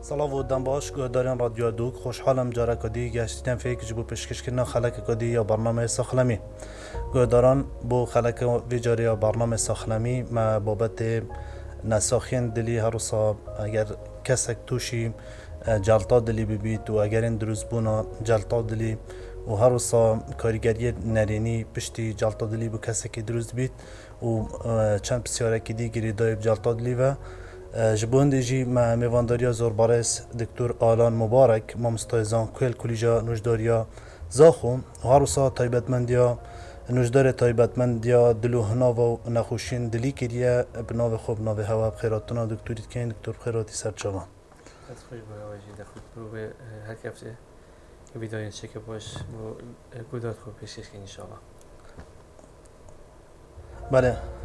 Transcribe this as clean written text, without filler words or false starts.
سلام و دنباش گهدارین رادیو دوک خوشحالم جارا کدی گشتیدن فکر جبو پیشکش کردن خلک کدی یا برنامه ساخلمی گهداران بو خلک ویجاری یا برنامه ساخلمی ما بابت نساخین دلی هر روزا اگر کسک توشی جلطا دلی ببید و اگر این دروز بونا جلطا دلی و هر روزا کارگری نرینی پشتی جلطا دلی بو کسک دروز بید و چند بسیاره که دیگری دایب جلطا دلی و جبون دیجی ما میوانداریا زور بارس دکتر آلان مبارک مامستایزان کلیجا نوشداریا زاخو هر روزا تایبتمندیا نوشدار تایبتمندیا دلو هناو و نخوشین دلی کریه بناو خوب ناو هوا بخیراتنا دکتوریت کن دکتر بخیراتی سرچاوان خوش باره آجی دخوت برو هر کفته ویدایون چکه باش و گودات خوب پیشکش کن انشاءالله. بله